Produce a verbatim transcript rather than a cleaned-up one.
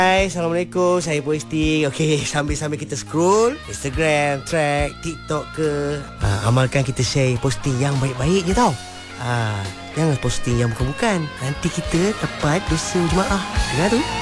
Hai, Assalamualaikum. Saya posting. Okey, sambil-sambil kita scroll Instagram, track, TikTok ke, ha, amalkan kita share posting yang baik-baik je tau. ha, Jangan posting yang bukan-bukan. Nanti kita dapat dosa jemaah. Dengar tu.